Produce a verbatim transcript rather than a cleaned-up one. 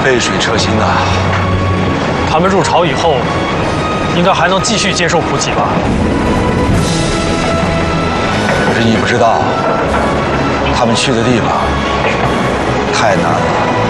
杯水车薪呐。 他们入朝以后，应该还能继续接受补给吧？ 可是你不知道，他们去的地方太难了。